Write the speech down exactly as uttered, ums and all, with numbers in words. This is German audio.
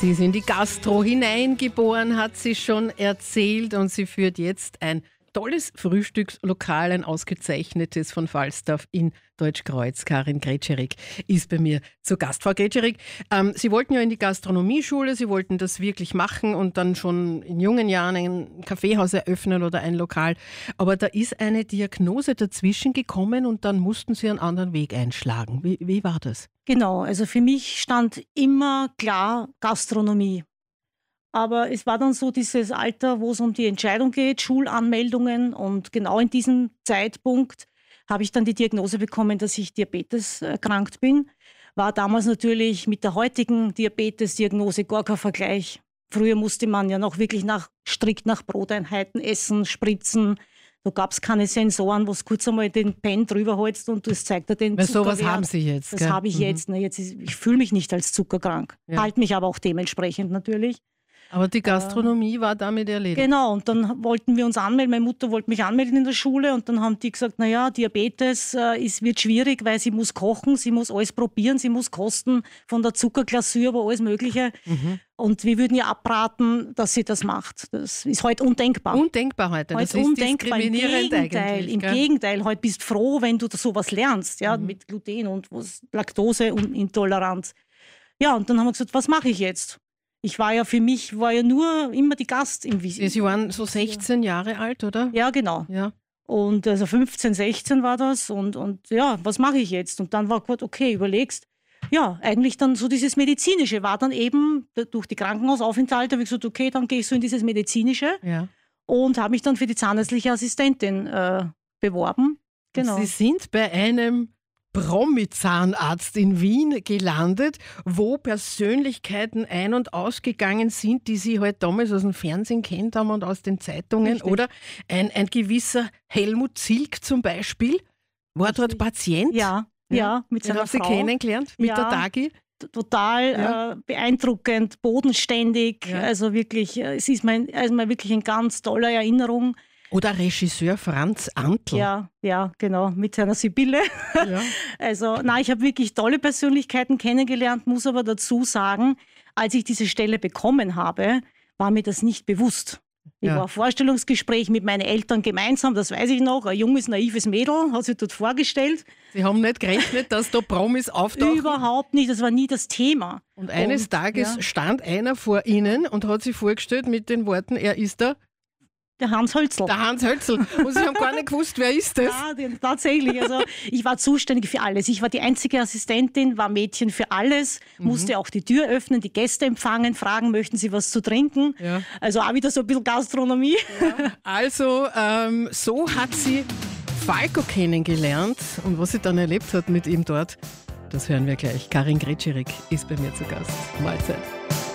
Sie ist in die Gastro hineingeboren, hat sie schon erzählt, und sie führt jetzt ein tolles Frühstückslokal, ein ausgezeichnetes von Falstaff in Deutschkreuz. Karin Gretscherig ist bei mir zu Gast. Frau Gretscherig, ähm, Sie wollten ja in die Gastronomieschule, Sie wollten das wirklich machen und dann schon in jungen Jahren ein Kaffeehaus eröffnen oder ein Lokal. Aber da ist eine Diagnose dazwischen gekommen und dann mussten Sie einen anderen Weg einschlagen. Wie, wie war das? Genau, also für mich stand immer klar Gastronomie. Aber es war dann so dieses Alter, wo es um die Entscheidung geht, Schulanmeldungen. Und genau in diesem Zeitpunkt habe ich dann die Diagnose bekommen, dass ich Diabetes erkrankt bin. War damals natürlich mit der heutigen Diabetes-Diagnose gar kein Vergleich. Früher musste man ja noch wirklich nach, strikt nach Broteinheiten essen, spritzen. Da gab es keine Sensoren, wo es kurz einmal den Pen drüber holst und das zeigt dir den Weil Zuckerwert. sowas haben Sie jetzt. Das habe ich mhm. jetzt. Ne, jetzt ist, ich fühle mich nicht als zuckerkrank, ja. halte mich aber auch dementsprechend natürlich. Aber die Gastronomie äh, war damit erledigt. Genau, und dann wollten wir uns anmelden. Meine Mutter wollte mich anmelden in der Schule und dann haben die gesagt, naja, Diabetes äh, ist, wird schwierig, weil sie muss kochen, sie muss alles probieren, sie muss kosten, von der Zuckerglasur über alles Mögliche. Mhm. Und wir würden ihr abraten, dass sie das macht. Das ist heute undenkbar. Undenkbar heute. heute das ist undenkbar. diskriminierend Im Gegenteil, eigentlich. Im gell? Gegenteil, heute bist du froh, wenn du sowas lernst, ja, mhm. mit Gluten und was, Laktose und Intoleranz. Ja, und dann haben wir gesagt, was mache ich jetzt? Ich war ja für mich, war ja nur immer die Gast im Visier. Sie waren so sechzehn Jahre alt, oder? Ja, genau. Ja. Und also fünfzehn, sechzehn war das. Und, und ja, was mache ich jetzt? Und dann war gut, okay, überlegst. Ja, eigentlich dann so dieses Medizinische war dann eben durch die Krankenhausaufenthalte, habe ich gesagt, okay, dann gehe ich so in dieses Medizinische. Ja. Und habe mich dann für die zahnärztliche Assistentin äh, beworben. Genau. Sie sind bei einem Promi-Zahnarzt in Wien gelandet, wo Persönlichkeiten ein- und ausgegangen sind, die Sie halt damals aus dem Fernsehen kennt haben und aus den Zeitungen. Richtig. Oder ein, ein gewisser Helmut Zilk zum Beispiel war Richtig. Dort Patient. Ja, ja, ja mit seiner Frau. Frau. Sie kennengelernt mit ja, der Dagi. Total ja. äh, beeindruckend, bodenständig. Ja. Also wirklich, es ist mir also wirklich eine ganz tolle Erinnerung. Oder Regisseur Franz Antl. Ja, ja, genau, mit seiner Sibylle. Ja. Also, nein, ich habe wirklich tolle Persönlichkeiten kennengelernt, muss aber dazu sagen, als ich diese Stelle bekommen habe, war mir das nicht bewusst. Ich ja. war Vorstellungsgespräch mit meinen Eltern gemeinsam, das weiß ich noch, ein junges, naives Mädel hat sich dort vorgestellt. Sie haben nicht gerechnet, dass da Promis auftauchen? Überhaupt nicht, das war nie das Thema. Und eines und, Tages ja. stand einer vor Ihnen und hat sich vorgestellt mit den Worten, er ist der Der Hans Hölzl. Der Hans Hölzl. Und Sie haben gar nicht gewusst, wer ist das? Ja, tatsächlich. Also ich war zuständig für alles. Ich war die einzige Assistentin, war Mädchen für alles, mhm. musste auch die Tür öffnen, die Gäste empfangen, fragen, möchten sie was zu trinken. Ja. Also auch wieder so ein bisschen Gastronomie. Ja. Also ähm, so hat sie Falco kennengelernt. Und was sie dann erlebt hat mit ihm dort, das hören wir gleich. Karin Gretscherig ist bei mir zu Gast. Mahlzeit.